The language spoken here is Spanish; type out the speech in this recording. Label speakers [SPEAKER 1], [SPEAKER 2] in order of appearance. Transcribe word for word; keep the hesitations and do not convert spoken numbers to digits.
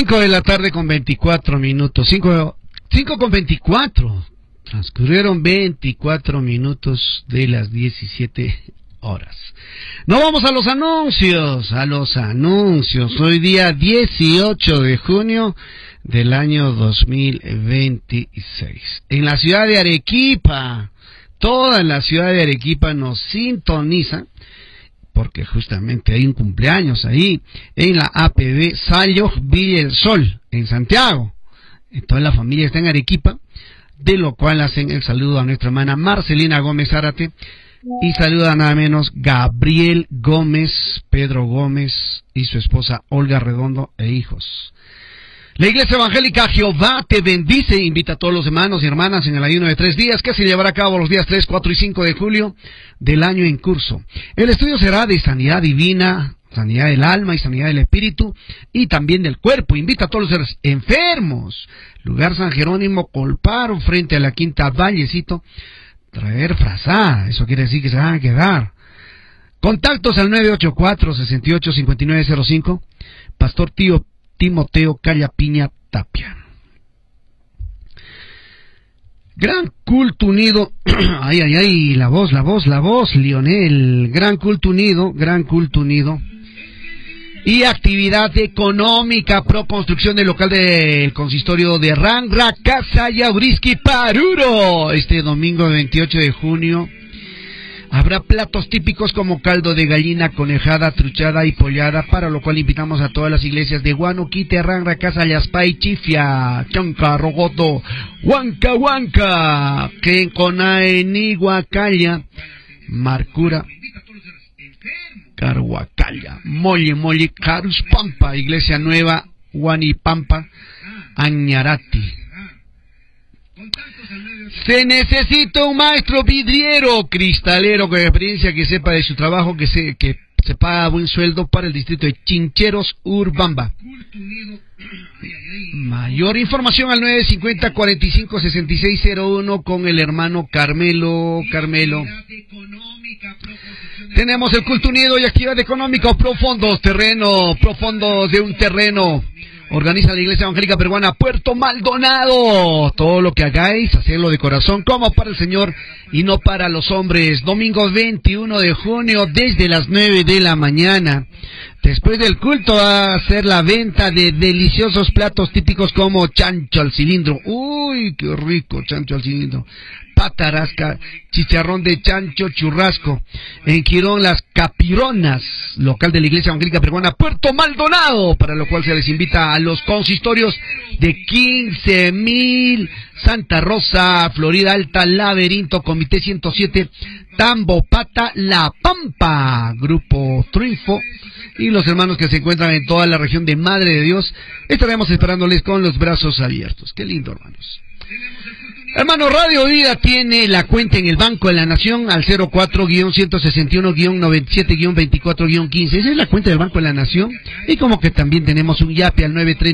[SPEAKER 1] Cinco de la tarde con veinticuatro minutos. Cinco, cinco con veinticuatro. Transcurrieron veinticuatro minutos de las diecisiete horas. No vamos a los anuncios, a los anuncios. Hoy día dieciocho de junio del año dos mil veintiséis. En la ciudad de Arequipa, toda la ciudad de Arequipa nos sintoniza, porque justamente hay un cumpleaños ahí, en la A P B Sallo Villa El Sol, en Santiago. Toda la familia está en Arequipa, de lo cual hacen el saludo a nuestra hermana Marcelina Gómez Zárate, y saluda nada menos Gabriel Gómez, Pedro Gómez y su esposa Olga Redondo e hijos. La Iglesia Evangélica Jehová te bendice, invita a todos los hermanos y hermanas en el ayuno de tres días que se llevará a cabo los días tres, cuatro y cinco de julio del año en curso. El estudio será de sanidad divina, sanidad del alma y sanidad del espíritu y también del cuerpo. Invita a todos los enfermos. Lugar San Jerónimo Colparo, frente a la Quinta Vallecito. Traer frazada, eso quiere decir que se van a quedar. Contactos al nueve ocho cuatro, seis ocho, cinco nueve cero cinco. Pastor Tío Timoteo Callapiña Tapia. Gran culto unido. Ay, ay, ay, la voz, la voz, la voz, Lionel. Gran culto unido, gran culto unido. Y actividad económica pro construcción del local del consistorio de Rangra, Casa Yauriski, Paruro. Este domingo veintiocho de junio habrá platos típicos como caldo de gallina, conejada, truchada y pollada, para lo cual invitamos a todas las iglesias de Guanoquite, Rangra, Casa Yaspay, Chifia, Chonca, Rogoto, Huanca, Huanca, Quenconae, Niguacalla, Marcura, Carhuacalla, Molle, Molle, Caruspampa, Iglesia Nueva, Huanipampa, Añarati. Se necesita un maestro vidriero, cristalero con experiencia, que sepa de su trabajo, que se que se paga buen sueldo para el distrito de Chincheros, Urbamba. Mayor información al nueve cinco cero, cuarenta y cinco, sesenta y seis cero uno con el hermano Carmelo, Carmelo. Tenemos el culto unido y actividad económica, profundos, terreno, profundos de un terreno. Organiza la Iglesia Evangélica Peruana Puerto Maldonado. Todo lo que hagáis, hacerlo de corazón, como para el Señor y no para los hombres. Domingo veintiuno de junio, desde las nueve de la mañana. Después del culto va a ser la venta de deliciosos platos típicos como chancho al cilindro. Uy, qué rico, chancho al cilindro. Patarasca, chicharrón de chancho, churrasco. En Quirón, las capironas, local de la Iglesia Evangélica Peruana Puerto Maldonado, para lo cual se les invita a los consistorios de quince mil, Santa Rosa, Florida Alta, Laberinto, Comité ciento siete, Tambopata, La Pampa, Grupo Triunfo, y los hermanos que se encuentran en toda la región de Madre de Dios. Estaremos esperándoles con los brazos abiertos. Qué lindo, hermanos. Hermano, Radio Vida tiene la cuenta en el Banco de la Nación al cero cuatro, ciento sesenta y uno, noventa y siete, veinticuatro, quince. Esa es la cuenta del Banco de la Nación. Y como que también tenemos un yape al nueve tres